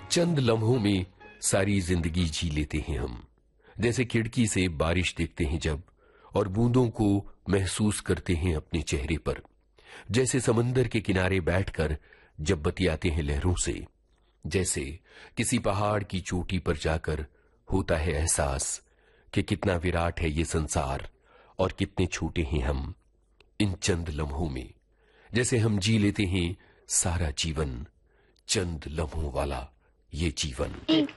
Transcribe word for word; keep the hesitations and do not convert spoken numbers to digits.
चंद लम्हों में सारी जिंदगी जी लेते हैं हम। जैसे खिड़की से बारिश देखते हैं जब, और बूंदों को महसूस करते हैं अपने चेहरे पर। जैसे समंदर के किनारे बैठकर जब बतियाते हैं लहरों से। जैसे किसी पहाड़ की चोटी पर जाकर होता है एहसास कि कितना विराट है ये संसार और कितने छोटे हैं हम इन चंद लम्हों में। जैसे हम जी लेते हैं सारा जीवन, चंद लम्हों वाला ये जीवन।